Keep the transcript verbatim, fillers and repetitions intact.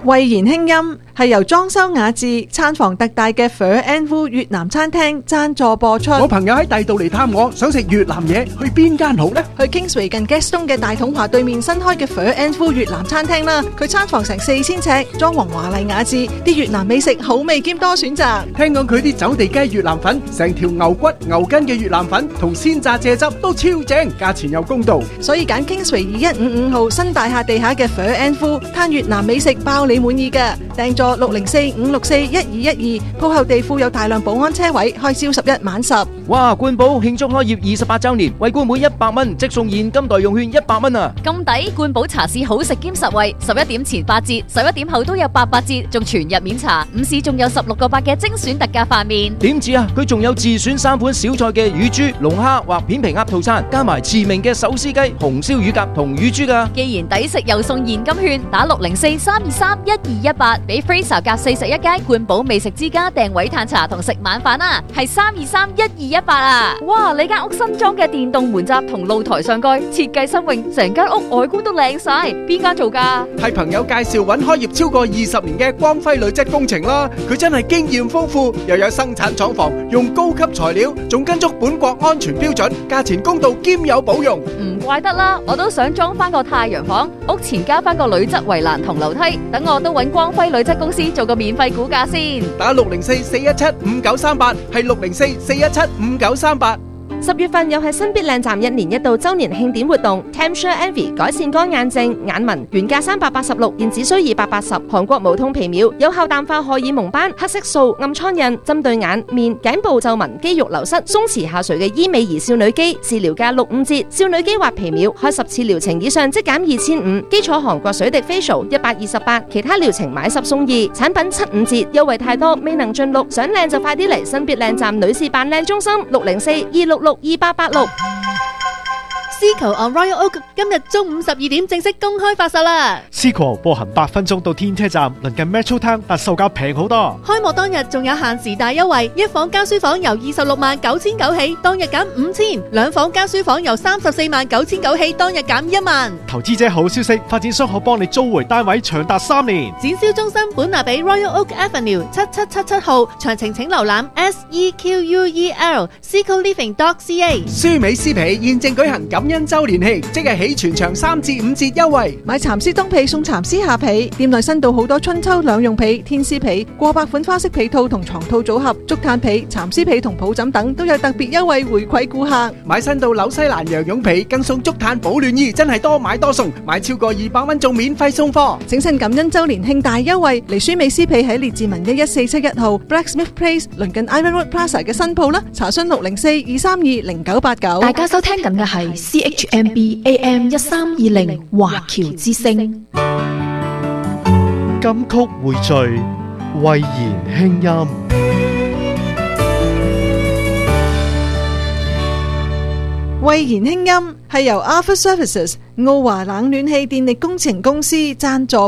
慧言輕音係由裝修雅致、餐房特大嘅 Phở and Vu 越南餐廳贊助播出。 我朋友喺第度嚟探我，想食越南嘢，去邊間好呢？ 去 Kingsway 近 Gaston 嘅大統華對面新開嘅 Phở and Vu 越南餐廳啦。佢餐房成四千尺，裝潢華麗雅致，啲越南美食好味兼多選擇。 聽講佢啲走地雞越南粉，成條牛骨牛筋嘅越南粉同鮮榨蔗汁都超正，價錢又公道， 所以揀 Kingsway 二一五五號新大廈地下嘅 Phở and Vu，嘆越南美食包你滿意㗎。訂座六零四五六四一二一二，鋪後地庫有大量保安車位，開朝十一晚十。 哇！冠寶慶祝開業二十八週年，為冠每一百蚊即送現金代用券一百蚊啊！ 咁抵！冠寶茶市好食兼實惠，十一點前八折，十一點後都有八八折，仲全日免茶。午市仲有十六個八嘅精選特價飯麵。 點止啊！佢仲有自選三款小菜嘅乳豬、龍蝦或片皮鴨套餐，加埋馳名嘅手撕雞、紅燒乳鴿同乳豬噶。 既然抵食又送現金券，打六零四三二三一二一八，俾 Fraser 夾四十一街冠寶美食之家訂位嘆茶同食晚飯啊！係三二三一二一八啊！哇！你間屋新裝嘅電動門閘同露台上蓋設計新穎，成間屋外觀都靚晒。邊間做噶？ 係朋友介紹揾開業超過二十年嘅光輝鋁質工程啦。佢真係經驗豐富，又有生產廠房，用高級材料，仲跟足本國安全標準，價錢公道兼有保用。 唔怪得啦，我都想裝翻個太陽房，屋前加翻個鋁質圍欄同樓梯，等我都揾光輝鋁質公司做個免費估價先。 打六零四四一七五九三八，係六零四四一七五九三八。 十月份又係新必靚站一年一度周年慶典活動 Tempsure Envy 改善乾眼症眼紋，原價三百八十六，現只需二百八十。韓國無痛皮秒有效淡化荷爾蒙斑、黑色素、暗瘡印，針對眼面頸部皺紋、肌肉流失、鬆弛下垂嘅醫美兒少女肌，治療價六五折。少女肌或皮秒開十次療程以上即減二千五。基礎韓國水滴 facial 一百二十八，其他療程買十送二，產品七五折，優惠太多未能盡錄。想靚就快啲嚟新必靚站女士扮靚中心六零四二六六二八八六。 Seaco on Royal Oak 今日中午十二點正式公開發售啦 ！Seaco 步行八分鐘到天車站，鄰近 Metro Town，但售價平好多。 開幕當日仲有限時大優惠，一房加書房由二十六萬九千九起，當日減五千；兩房加書房由三十四萬九千九起，當日減一萬。 投資者好消息，發展商可幫你租回單位長達三年。 展銷中心本拿比 Royal Oak Avenue 七七七七號，詳情請瀏覽 S E Q U E L Seaco Living dot C A。 舒美詩皮現正舉行感恩周年慶，即日起全場三至五折優惠。 買蠶絲冬被送蠶絲下被，店內新到好多春秋兩用被、天絲被、過百款花式被套同床套組合、竹炭被、蠶絲被同抱枕等都有特別優惠回饋顧客。 買新到紐西蘭羊絨被，更送竹炭保暖衣，真係多買多送，買超過二百蚊仲免費送貨。 整趁感恩周年慶大優惠，嚟舒美詩被喺列治文一一四七一號 Blacksmith Place 鄰近 Ironwood Plaza 嘅新鋪啦，查詢六零四二三二零九八九。 大家收聽緊嘅係 C H M B A M 一三二零華僑之聲。 金曲匯聚，慧言輕音。 慧言輕音係由 Alpha Services 澳華冷暖氣電力工程公司贊助